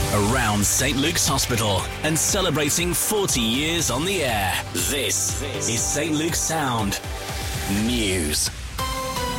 Around St. Luke's Hospital and celebrating 40 years on the air. This is St. Luke's Sound News.